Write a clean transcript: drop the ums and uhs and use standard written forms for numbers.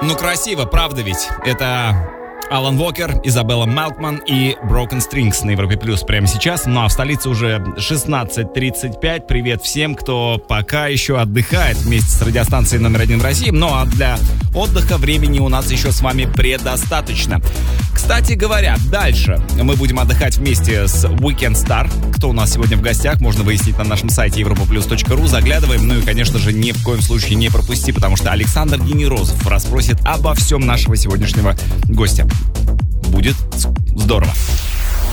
Ну, красиво, правда ведь? Это Алан Уокер, Изабелла Мелкман и Broken Strings на Европе Плюс прямо сейчас. Ну а в столице уже 16:35. Привет всем, кто пока еще отдыхает вместе с радиостанцией номер 1 в России. Ну а для отдыха времени у нас еще с вами предостаточно. Кстати говоря, дальше мы будем отдыхать вместе с Weekend Star. Кто у нас сегодня в гостях, можно выяснить на нашем сайте europaplus.ru. Заглядываем. Ну и, конечно же, ни в коем случае не пропусти, потому что Александр Генерозов расспросит обо всем нашего сегодняшнего гостя. Будет здорово.